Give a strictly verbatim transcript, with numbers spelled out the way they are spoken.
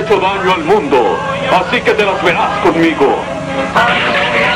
hecho daño al mundo, así que te las verás conmigo.